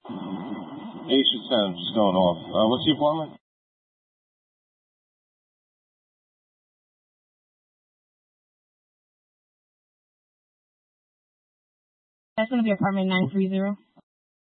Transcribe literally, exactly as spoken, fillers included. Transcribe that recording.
Asia ten, just going off. Uh, what's the apartment? That's going to be apartment nine three zero.